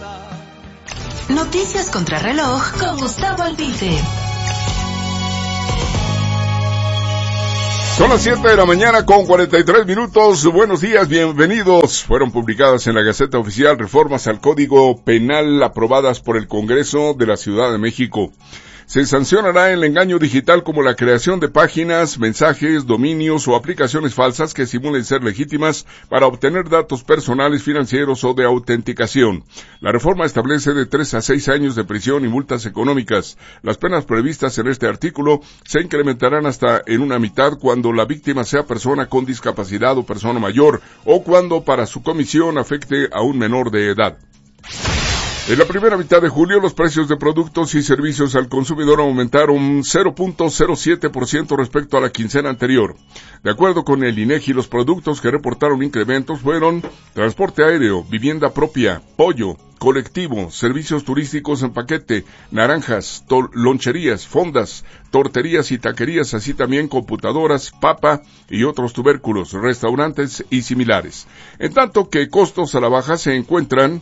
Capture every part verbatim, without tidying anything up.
Noticias contra reloj con Gustavo Albife. Son las siete de la mañana con cuarenta y tres minutos. Buenos días, bienvenidos. Fueron publicadas en la Gaceta Oficial reformas al Código Penal aprobadas por el Congreso de la Ciudad de México. Se sancionará el engaño digital como la creación de páginas, mensajes, dominios o aplicaciones falsas que simulen ser legítimas para obtener datos personales, financieros o de autenticación. La reforma establece de tres a seis años de prisión y multas económicas. Las penas previstas en este artículo se incrementarán hasta en una mitad cuando la víctima sea persona con discapacidad o persona mayor, o cuando para su comisión afecte a un menor de edad. En la primera mitad de julio, los precios de productos y servicios al consumidor aumentaron cero punto cero siete por ciento respecto a la quincena anterior. De acuerdo con el INEGI, los productos que reportaron incrementos fueron transporte aéreo, vivienda propia, pollo, colectivo, servicios turísticos en paquete, naranjas, loncherías, fondas, torterías y taquerías, así también computadoras, papa y otros tubérculos, restaurantes y similares. En tanto que costos a la baja se encuentran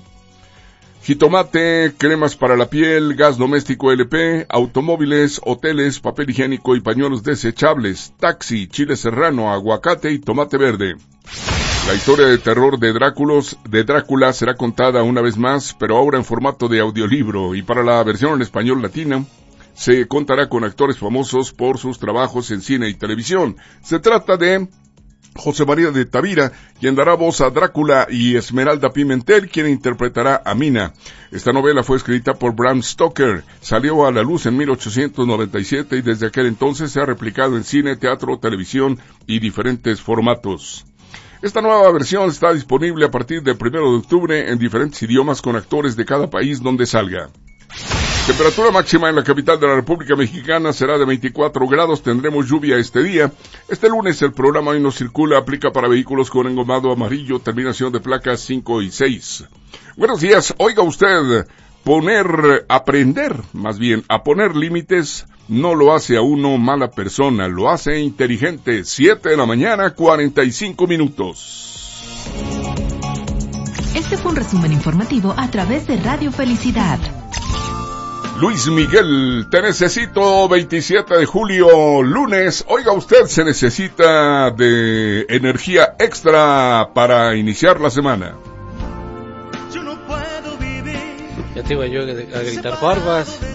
jitomate, cremas para la piel, gas doméstico L P, automóviles, hoteles, papel higiénico y pañuelos desechables, taxi, chile serrano, aguacate y tomate verde. La historia de terror de Dráculos, de Drácula será contada una vez más, pero ahora en formato de audiolibro, y para la versión en español latina se contará con actores famosos por sus trabajos en cine y televisión. Se trata de José María de Tavira, quien dará voz a Drácula, y Esmeralda Pimentel, quien interpretará a Mina. Esta novela fue escrita por Bram Stoker, salió a la luz en mil ochocientos noventa y siete y desde aquel entonces se ha replicado en cine, teatro, televisión y diferentes formatos. Esta nueva versión está disponible a partir del primero de octubre en diferentes idiomas con actores de cada país donde salga. Temperatura máxima en la capital de la República Mexicana será de veinticuatro grados, tendremos lluvia este día. Este lunes el programa Hoy No Circula aplica para vehículos con engomado amarillo, terminación de placas cinco y seis. Buenos días, oiga usted, poner, aprender, más bien, a poner límites no lo hace a uno mala persona, lo hace inteligente. siete de la mañana, cuarenta y cinco minutos. Este fue un resumen informativo a través de Radio Felicidad. Luis Miguel, te necesito, veintisiete de julio, lunes. Oiga usted, se necesita de energía extra para iniciar la semana. Ya te iba yo a gritar barbas.